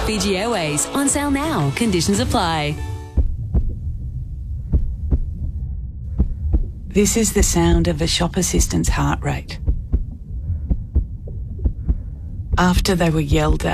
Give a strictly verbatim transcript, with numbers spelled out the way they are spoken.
Fiji Airways, on sale now. Conditions apply. This is the sound of a shop assistant's heart rate. After they were yelled at,